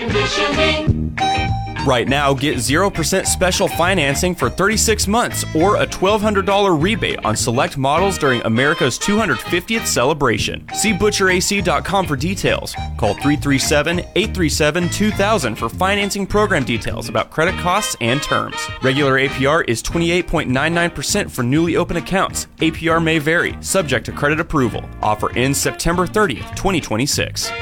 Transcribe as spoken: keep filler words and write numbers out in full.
Conditioning. Right now, get zero percent special financing for thirty-six months or a twelve hundred dollars rebate on select models during America's two hundred fiftieth celebration. See Butcher A C dot com for details. Call three three seven, eight three seven, two thousand for financing program details about credit costs and terms. Regular A P R is twenty-eight point nine nine percent for newly opened accounts. A P R may vary, subject to credit approval. Offer ends September thirtieth, twenty twenty-six.